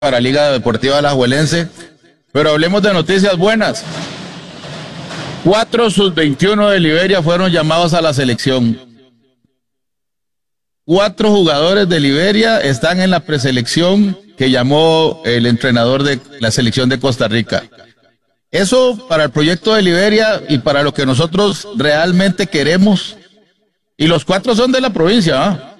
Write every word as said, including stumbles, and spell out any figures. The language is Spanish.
para Liga Deportiva Alajuelense, pero hablemos de noticias buenas. Cuatro sub veintiuno de Liberia fueron llamados a la selección. Cuatro jugadores de Liberia están en la preselección que llamó el entrenador de la selección de Costa Rica. Eso para el proyecto de Liberia y para lo que nosotros realmente queremos. Y los cuatro son de la provincia, ¿ah?